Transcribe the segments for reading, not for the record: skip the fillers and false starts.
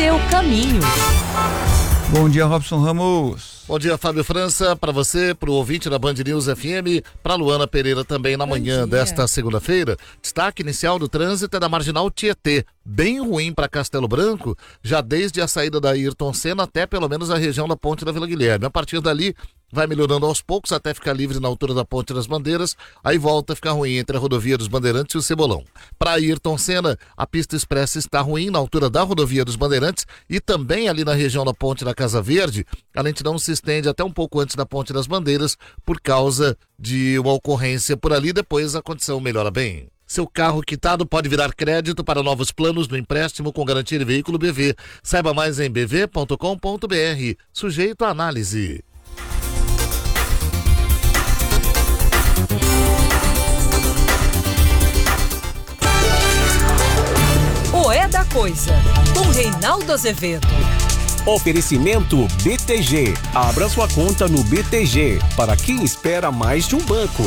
seu caminho. Bom dia, Robson Ramos. Bom dia, Fábio França, para você, para o ouvinte da Band News FM, para Luana Pereira também na manhã desta segunda-feira. Destaque inicial do trânsito é da Marginal Tietê, bem ruim para Castelo Branco, já desde a saída da Ayrton Senna até pelo menos a região da Ponte da Vila Guilherme. A partir dali vai melhorando aos poucos até ficar livre na altura da Ponte das Bandeiras, aí volta a ficar ruim entre a rodovia dos Bandeirantes e o Cebolão. Para Ayrton Senna, a pista expressa está ruim na altura da rodovia dos Bandeirantes e também ali na região da Ponte da Casa Verde. A lentidão se estende até um pouco antes da Ponte das Bandeiras por causa de uma ocorrência por ali, depois a condição melhora bem. Seu carro quitado pode virar crédito para novos planos no empréstimo com garantia de veículo BV. Saiba mais em bv.com.br, sujeito à análise. O É da Coisa, com Reinaldo Azevedo. Oferecimento BTG. Abra sua conta no BTG, para quem espera mais de um banco.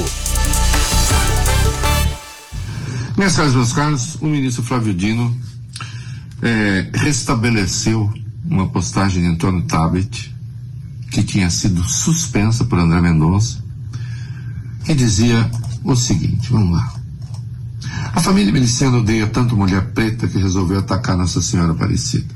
Minhas caras, meus caros, o ministro Flávio Dino restabeleceu uma postagem de Antônio Tabet, que tinha sido suspensa por André Mendonça, que dizia o seguinte, vamos lá. A família miliciana odeia tanto mulher preta que resolveu atacar Nossa Senhora Aparecida.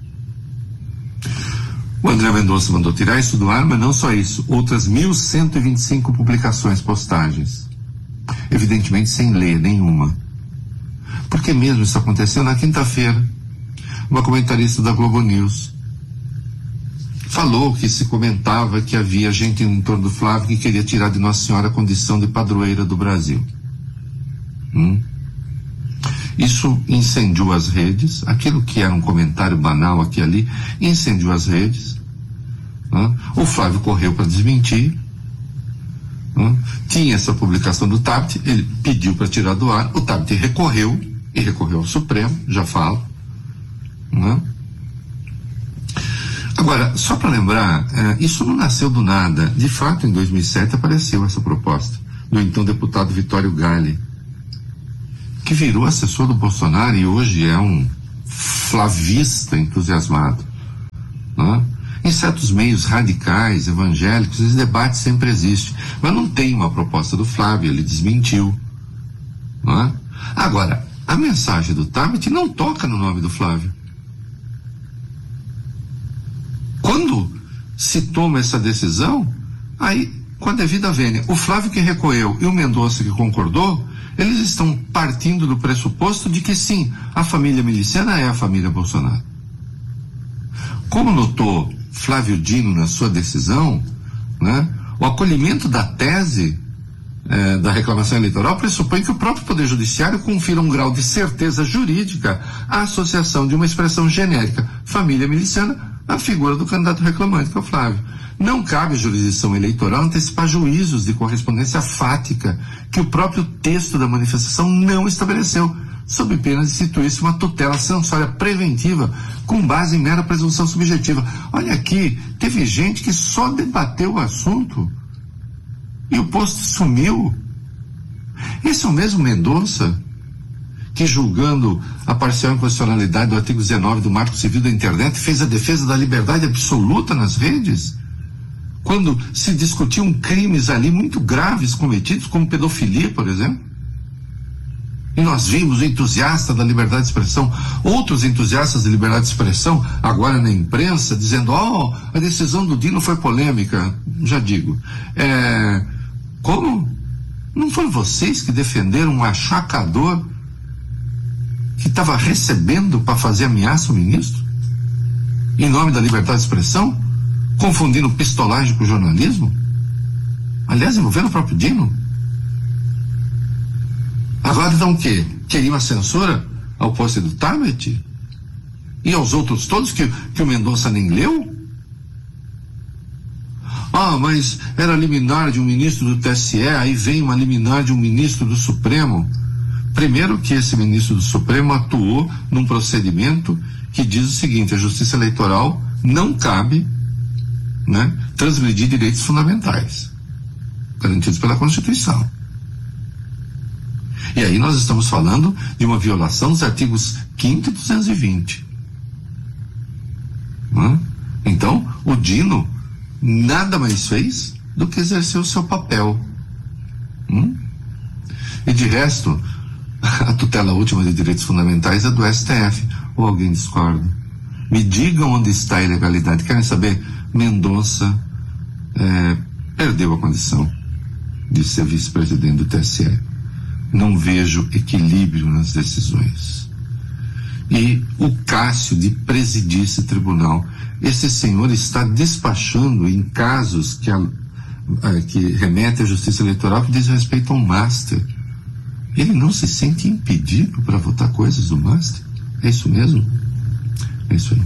O André Mendonça mandou tirar isso do ar, mas não só isso, outras 1.125 publicações, postagens, evidentemente sem ler nenhuma. Porque mesmo isso aconteceu na quinta-feira, uma comentarista da Globo News falou que se comentava que havia gente em torno do Flávio que queria tirar de Nossa Senhora a condição de padroeira do Brasil. Isso incendiou as redes, aquilo que era um comentário banal aqui e ali, incendiou as redes. O Flávio correu para desmentir. Tinha essa publicação do Tabet, ele pediu para tirar do ar, o Tabet recorreu, e recorreu ao Supremo, já falo. Agora, só para lembrar, isso não nasceu do nada. De fato, em 2007 apareceu essa proposta do então deputado Vitório Galli, que virou assessor do Bolsonaro e hoje é um flavista entusiasmado. Em certos meios radicais, evangélicos, esse debate sempre existe, mas não tem uma proposta do Flávio, ele desmentiu. Agora, a mensagem do Tabet não toca no nome do Flávio. Quando se toma essa decisão, aí, com a devida vênia, o Flávio que recorreu e o Mendonça que concordou, eles estão partindo do pressuposto de que sim, a família miliciana é a família Bolsonaro. Como notou Flávio Dino na sua decisão, o acolhimento da tese da reclamação eleitoral pressupõe que o próprio Poder Judiciário confira um grau de certeza jurídica à associação de uma expressão genérica, família miliciana, à figura do candidato reclamante, que é o Flávio. Não cabe à jurisdição eleitoral antecipar juízos de correspondência fática que o próprio texto da manifestação não estabeleceu, sob pena de instituir-se uma tutela censória preventiva com base em mera presunção subjetiva. Olha aqui, teve gente que só debateu o assunto e o posto sumiu. Esse é o mesmo Mendonça que, julgando a parcial inconstitucionalidade do artigo 19 do Marco Civil da Internet, fez a defesa da liberdade absoluta nas redes, quando se discutiam crimes ali muito graves cometidos, como pedofilia, por exemplo. E nós vimos o entusiasta da liberdade de expressão, outros entusiastas da liberdade de expressão, agora na imprensa, dizendo, a decisão do Dino foi polêmica. Já digo, como? Não foram vocês que defenderam um achacador que estava recebendo para fazer ameaça ao ministro? Em nome da liberdade de expressão? Confundindo pistolagem com jornalismo? Aliás, envolvendo o próprio Dino? Agora então o quê? Queriam a censura ao posto do Tabet? E aos outros todos que o Mendonça nem leu? Mas era liminar de um ministro do TSE, aí vem uma liminar de um ministro do Supremo. Primeiro que esse ministro do Supremo atuou num procedimento que diz o seguinte: a Justiça Eleitoral não cabe, transgredir direitos fundamentais garantidos pela Constituição. E aí nós estamos falando de uma violação dos artigos 5º e 220. Né? Então, o Dino nada mais fez do que exercer o seu papel. E de resto, a tutela última de direitos fundamentais é do STF. Ou alguém discorda? Me digam onde está a ilegalidade. Querem saber? Mendonça perdeu a condição de ser vice-presidente do TSE. Não vejo equilíbrio nas decisões. E o Cássio de presidir esse tribunal. Esse senhor está despachando em casos que remetem à justiça eleitoral que diz respeito ao Master. Ele não se sente impedido para votar coisas do Master? É isso mesmo? É isso aí.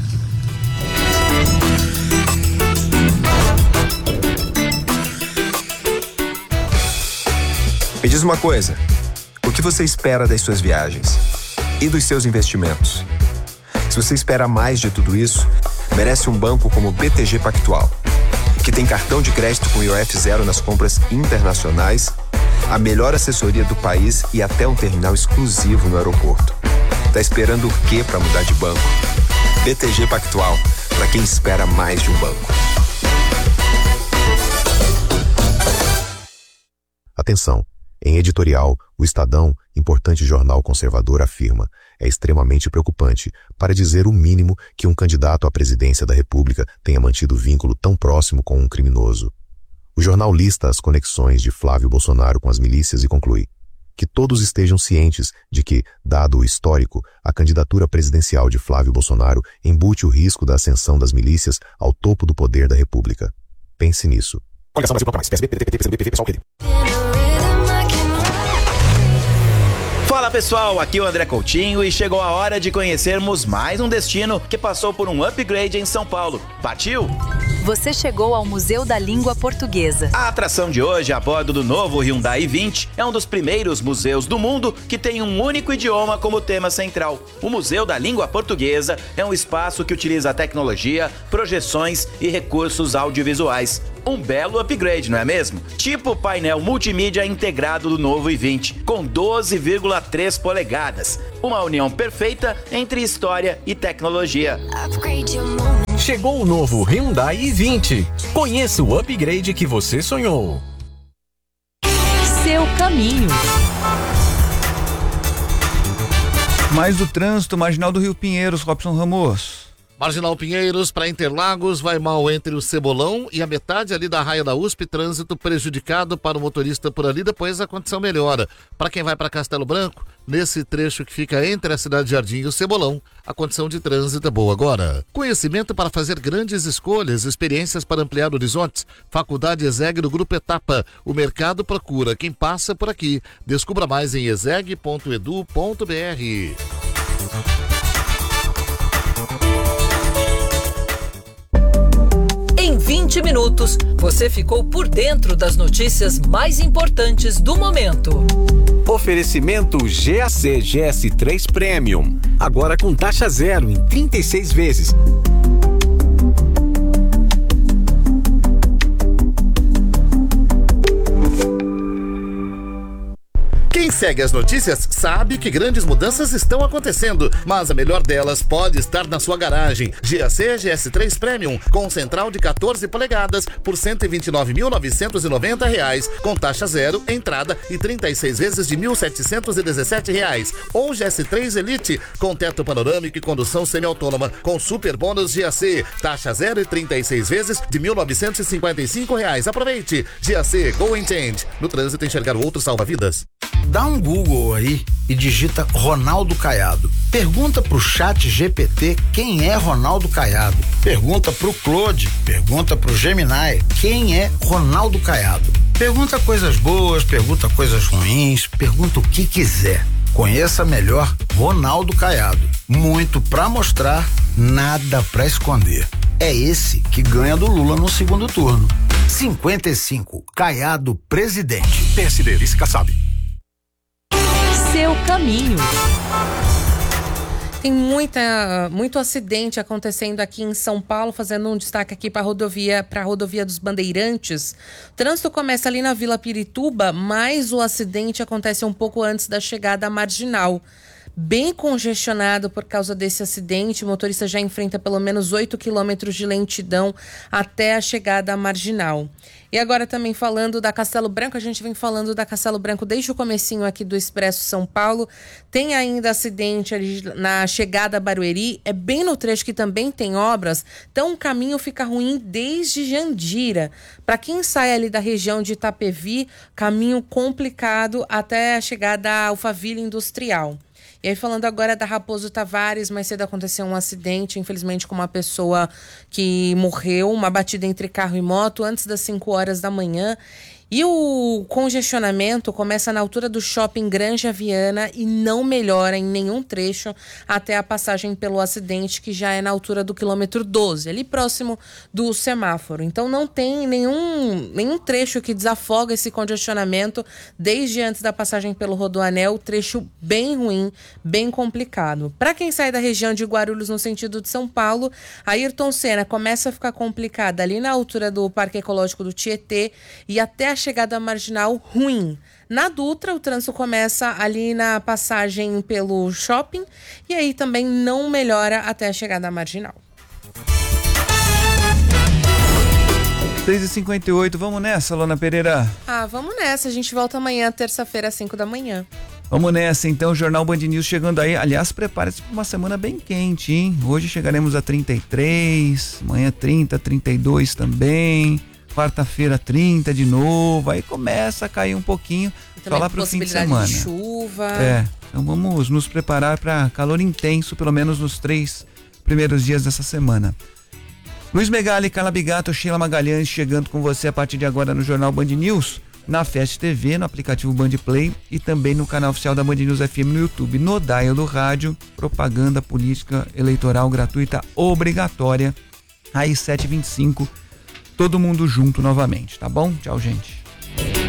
Me diz uma coisa, o que você espera das suas viagens e dos seus investimentos? Se você espera mais de tudo isso, merece um banco como o BTG Pactual, que tem cartão de crédito com IOF zero nas compras internacionais, a melhor assessoria do país e até um terminal exclusivo no aeroporto. Tá esperando o quê para mudar de banco? BTG Pactual, para quem espera mais de um banco. Atenção! Em editorial, o Estadão, importante jornal conservador, afirma: é extremamente preocupante, para dizer o mínimo, que um candidato à presidência da República tenha mantido vínculo tão próximo com um criminoso. O jornal lista as conexões de Flávio Bolsonaro com as milícias e conclui que todos estejam cientes de que, dado o histórico, a candidatura presidencial de Flávio Bolsonaro embute o risco da ascensão das milícias ao topo do poder da República. Pense nisso. Coligação Brasil mais. PSB, PTT, PCdoB, pessoal querido. Fala pessoal, aqui é o André Coutinho e chegou a hora de conhecermos mais um destino que passou por um upgrade em São Paulo. Partiu? Você chegou ao Museu da Língua Portuguesa. A atração de hoje, a bordo do novo Hyundai i20, é um dos primeiros museus do mundo que tem um único idioma como tema central. O Museu da Língua Portuguesa é um espaço que utiliza tecnologia, projeções e recursos audiovisuais. Um belo upgrade, não é mesmo? Tipo painel multimídia integrado do novo i20, com 12,3 polegadas. Uma união perfeita entre história e tecnologia. Chegou o novo Hyundai i20. Conheça o upgrade que você sonhou. Seu caminho. Mais do trânsito, marginal do Rio Pinheiros, Robson Ramos. Marginal Pinheiros para Interlagos, vai mal entre o Cebolão e a metade ali da raia da USP, trânsito prejudicado para o motorista por ali, depois a condição melhora. Para quem vai para Castelo Branco, nesse trecho que fica entre a Cidade Jardim e o Cebolão, a condição de trânsito é boa agora. Conhecimento para fazer grandes escolhas, experiências para ampliar horizontes. Faculdade ESEG do Grupo Etapa. O mercado procura quem passa por aqui. Descubra mais em eseg.edu.br. Em 20 minutos, você ficou por dentro das notícias mais importantes do momento. Oferecimento GAC GS3 Premium. Agora com taxa zero em 36 vezes. Quem segue as notícias sabe que grandes mudanças estão acontecendo, mas a melhor delas pode estar na sua garagem. GAC GS3 Premium, com central de 14 polegadas por R$ 129.990, com taxa zero, entrada e 36 vezes de R$ 1.717. Ou GS3 Elite, com teto panorâmico e condução semi-autônoma, com super bônus GAC, taxa zero e 36 vezes de R$ 1.955. Aproveite! GAC Go and Change. No trânsito, enxergar o outro salva vidas. Dá um Google aí e digita Ronaldo Caiado. Pergunta pro Chat GPT quem é Ronaldo Caiado. Pergunta pro Claude, pergunta pro Gemini quem é Ronaldo Caiado. Pergunta coisas boas, pergunta coisas ruins, pergunta o que quiser. Conheça melhor Ronaldo Caiado. Muito pra mostrar, nada pra esconder. É esse que ganha do Lula no segundo turno. 55, Caiado presidente. PSD, vice Kassab. Seu caminho. Tem muito acidente acontecendo aqui em São Paulo, fazendo um destaque aqui para a rodovia dos Bandeirantes. O trânsito começa ali na Vila Pirituba, mas o acidente acontece um pouco antes da chegada à Marginal. bem congestionado por causa desse acidente. O motorista já enfrenta pelo menos 8 quilômetros de lentidão até a chegada à Marginal. E agora também falando da Castelo Branco, a gente vem falando da Castelo Branco desde o comecinho aqui do Expresso São Paulo. Tem ainda acidente ali na chegada a Barueri, é bem no trecho que também tem obras, então o caminho fica ruim desde Jandira. Para quem sai ali da região de Itapevi, caminho complicado até a chegada à Alphaville Industrial. E aí falando agora da Raposo Tavares, mais cedo aconteceu um acidente, infelizmente com uma pessoa que morreu, uma batida entre carro e moto antes das 5 horas da manhã. E o congestionamento começa na altura do shopping Granja Viana e não melhora em nenhum trecho até a passagem pelo acidente, que já é na altura do quilômetro 12, ali próximo do semáforo. Então não tem nenhum trecho que desafoga esse congestionamento desde antes da passagem pelo Rodoanel, trecho bem ruim, bem complicado. Para quem sai da região de Guarulhos no sentido de São Paulo, a Ayrton Senna começa a ficar complicada ali na altura do Parque Ecológico do Tietê e até a chegada à Marginal ruim. Na Dutra, o trânsito começa ali na passagem pelo shopping e aí também não melhora até a chegada à Marginal. 6h58, vamos nessa, Lona Pereira? Vamos nessa, a gente volta amanhã, terça-feira, às 5 da manhã. Vamos nessa, então, o Jornal Band News chegando aí. Aliás, prepare-se para uma semana bem quente, hein? Hoje chegaremos a 33, amanhã 30, 32 também. Quarta-feira 30 de novo, aí começa a cair um pouquinho, só lá pro fim de semana. De chuva. Então vamos nos preparar para calor intenso, pelo menos nos 3 primeiros dias dessa semana. Luiz Megali, Carla Bigato, Sheila Magalhães chegando com você a partir de agora no Jornal Band News, na Fest TV, no aplicativo Band Play e também no canal oficial da Band News FM no YouTube, no dial do rádio, propaganda política eleitoral gratuita obrigatória, às 7h25. Todo mundo junto novamente, tá bom? Tchau, gente.